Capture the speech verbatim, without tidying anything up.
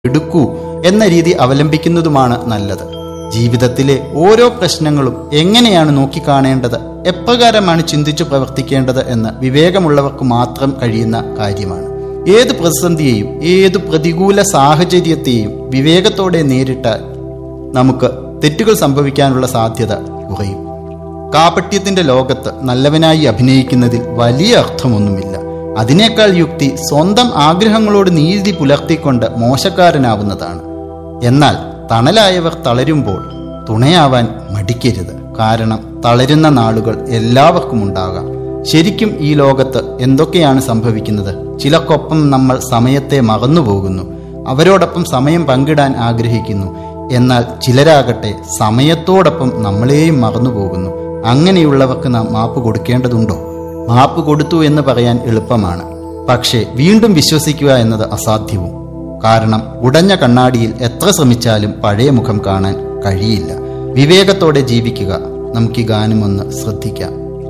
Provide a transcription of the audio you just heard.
എടുക്കൂ എന്ന രീതി അവലംബിക്കുന്നതുമാണ് നല്ലത്. ജീവിതത്തിലെ ഓരോ പ്രശ്നങ്ങളും എങ്ങനെയാണ് നോക്കിക്കാണേണ്ടത്, എപ്രകാരമാണ് ചിന്തിച്ചു പ്രവർത്തിക്കേണ്ടത് എന്ന് വിവേകമുള്ളവർക്ക് മാത്രം കഴിയുന്ന കാര്യമാണ്. ഏത് പ്രതിസന്ധിയെയും ഏത് പ്രതികൂല സാഹചര്യത്തെയും വിവേകത്തോടെ നേരിട്ടാൽ നമുക്ക് തെറ്റുകൾ സംഭവിക്കാനുള്ള സാധ്യത കുറയും. കാപട്യത്തിന്റെ ലോകത്ത് നല്ലവനായി അഭിനയിക്കുന്നതിൽ വലിയ അർത്ഥമൊന്നുമില്ല. അതിനേക്കാൾ യുക്തി സ്വന്തം ആഗ്രഹങ്ങളോട് നീതി പുലർത്തിക്കൊണ്ട് മോശക്കാരനാവുന്നതാണ്. എന്നാൽ തണലായവർ തളരുമ്പോൾ തുണയാവാൻ മടിക്കരുത്. കാരണം തളരുന്ന നാളുകൾ എല്ലാവർക്കും ഉണ്ടാകാം. ശരിക്കും ഈ ലോകത്ത് എന്തൊക്കെയാണ് സംഭവിക്കുന്നത്? ചിലർക്കൊപ്പം നമ്മൾ സമയത്തെ മറന്നുപോകുന്നു, അവരോടൊപ്പം സമയം പങ്കിടാൻ ആഗ്രഹിക്കുന്നു. എന്നാൽ ചിലരാകട്ടെ സമയത്തോടൊപ്പം നമ്മളെയും മറന്നുപോകുന്നു. അങ്ങനെയുള്ളവർക്ക് നാം മാപ്പ് കൊടുക്കേണ്ടതുണ്ടോ? മാപ്പ് കൊടുത്തു എന്ന് പറയാൻ എളുപ്പമാണ്, പക്ഷേ വീണ്ടും വിശ്വസിക്കുക എന്നത് അസാധ്യവും. കാരണം ഉടഞ്ഞ കണ്ണാടിയിൽ എത്ര ശ്രമിച്ചാലും പഴയ മുഖം കാണാൻ കഴിയില്ല. വിവേകത്തോടെ ജീവിക്കുക. നമുക്ക് ഈ ഗാനം ഒന്ന് ശ്രദ്ധിക്കാം.